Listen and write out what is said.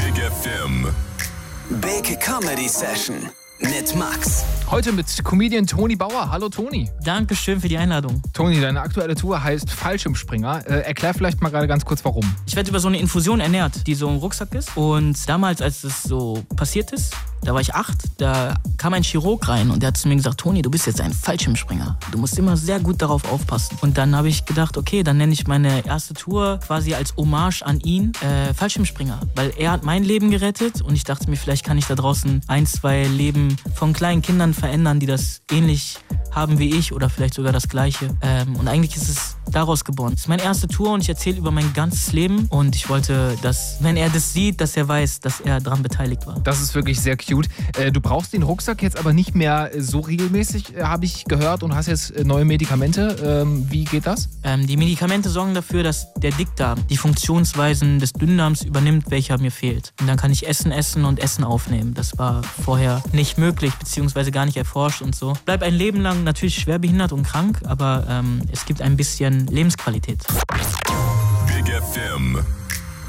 Big FM. Big Comedy Session mit Max. Heute mit Comedian Toni Bauer. Hallo Toni. Dankeschön für die Einladung. Toni, deine aktuelle Tour heißt Fallschirmspringer. Erklär vielleicht mal gerade ganz kurz, warum. Ich werde über so eine Infusion ernährt, die so im Rucksack ist. Und damals, als das so passiert ist, da war ich 8, da kam ein Chirurg rein und der hat zu mir gesagt, Toni, du bist jetzt ein Fallschirmspringer. Du musst immer sehr gut darauf aufpassen. Und dann habe ich gedacht, okay, dann nenne ich meine erste Tour quasi als Hommage an ihn Fallschirmspringer. Weil er hat mein Leben gerettet und ich dachte mir, vielleicht kann ich da draußen 1, 2 Leben von kleinen Kindern verändern, die das ähnlich haben wie ich oder vielleicht sogar das Gleiche. Und eigentlich ist es daraus geboren. Es ist meine erste Tour und ich erzähle über mein ganzes Leben und ich wollte, dass, wenn er das sieht, dass er weiß, dass er daran beteiligt war. Das ist wirklich sehr cute. Du brauchst den Rucksack jetzt aber nicht mehr so regelmäßig, habe ich gehört, und hast jetzt neue Medikamente. Wie geht das? Die Medikamente sorgen dafür, dass der Dickdarm die Funktionsweisen des Dünndarms übernimmt, welcher mir fehlt. Und dann kann ich Essen und Essen aufnehmen. Das war vorher nicht möglich, beziehungsweise gar nicht erforscht und so. Bleib ein Leben lang natürlich schwerbehindert und krank, aber es gibt ein bisschen Lebensqualität. Big FM.